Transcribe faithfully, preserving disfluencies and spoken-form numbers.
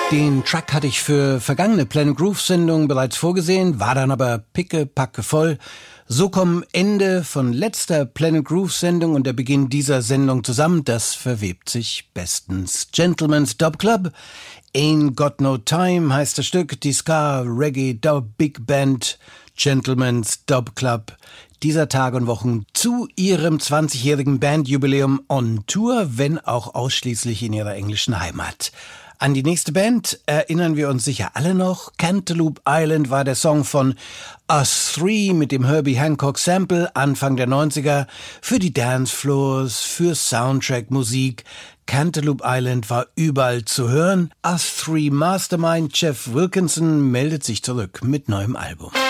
Den Track hatte ich für vergangene Planet Groove Sendungen bereits vorgesehen, war dann aber pickepacke voll. So kommen Ende von letzter Planet Groove Sendung und der Beginn dieser Sendung zusammen. Das verwebt sich bestens. Gentleman's Dub Club, Ain't Got No Time heißt das Stück, die Ska Reggae Dub Big Band Gentleman's Dub Club dieser Tage und Wochen zu ihrem zwanzigjährigen Bandjubiläum on Tour, wenn auch ausschließlich in ihrer englischen Heimat. An die nächste Band erinnern wir uns sicher alle noch. Cantaloupe Island war der Song von Us Three mit dem Herbie Hancock Sample Anfang der neunziger für die Dancefloors, für Soundtrack-Musik. Cantaloupe Island war überall zu hören. Us Three Mastermind Jeff Wilkinson meldet sich zurück mit neuem Album.